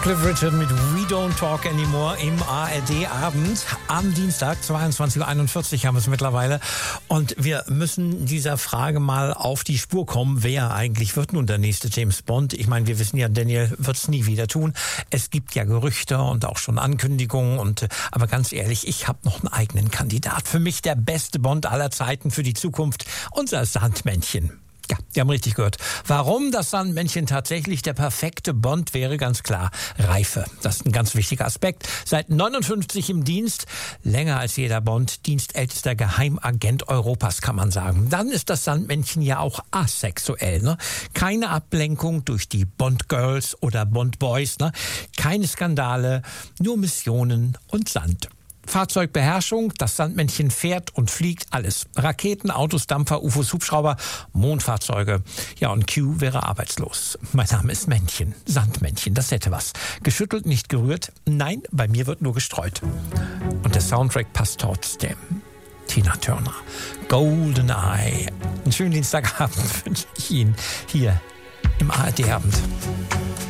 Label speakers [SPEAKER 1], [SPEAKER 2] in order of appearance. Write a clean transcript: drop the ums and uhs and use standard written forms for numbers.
[SPEAKER 1] Cliff Richard mit We Don't Talk Anymore im ARD-Abend. Am Dienstag, 22.41 Uhr haben wir es mittlerweile. Und wir müssen dieser Frage mal auf die Spur kommen, wer eigentlich wird nun der nächste James Bond? Ich meine, wir wissen ja, Daniel wird es nie wieder tun. Es gibt ja Gerüchte und auch schon Ankündigungen. Aber ganz ehrlich, ich habe noch einen eigenen Kandidat. Für mich der beste Bond aller Zeiten für die Zukunft. Unser Sandmännchen. Ja, Sie haben richtig gehört. Warum das Sandmännchen tatsächlich der perfekte Bond wäre, ganz klar. Reife. Das ist ein ganz wichtiger Aspekt. Seit 59 im Dienst, länger als jeder Bond, dienstältester Geheimagent Europas, kann man sagen. Dann ist das Sandmännchen ja auch asexuell. Ne? Keine Ablenkung durch die Bond-Girls oder Bond-Boys. Ne? Keine Skandale, nur Missionen und Sand. Fahrzeugbeherrschung, das Sandmännchen fährt und fliegt alles. Raketen, Autos, Dampfer, UFOs, Hubschrauber, Mondfahrzeuge. Ja, und Q wäre arbeitslos. Mein Name ist Männchen, Sandmännchen, das hätte was. Geschüttelt, nicht gerührt. Nein, bei mir wird nur gestreut. Und der Soundtrack passt trotzdem. Tina Turner, GoldenEye. Einen schönen Dienstagabend wünsche ich Ihnen hier im ARD-Abend.